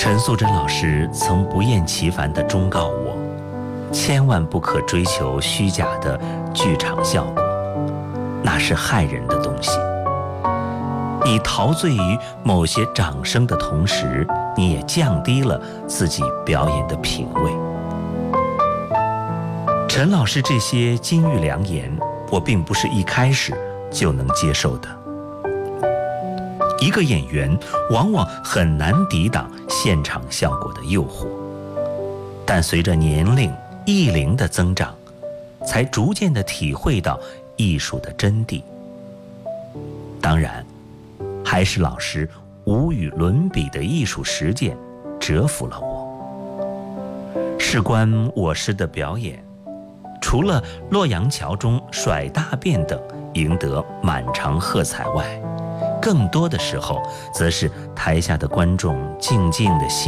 陈素贞老师曾不厌其烦地忠告我，千万不可追求虚假的剧场效果，那是害人的东西。你陶醉于某些掌声的同时，你也降低了自己表演的品味。陈老师这些金玉良言，我并不是一开始就能接受的。一个演员往往很难抵挡现场效果的诱惑，但随着年龄艺龄的增长，才逐渐地体会到艺术的真谛。当然，还是老师无与伦比的艺术实践折服了我。事关我师的表演，除了《洛阳桥》中甩大辫等赢得满场喝彩外，更多的时候则是台下的观众静静地欣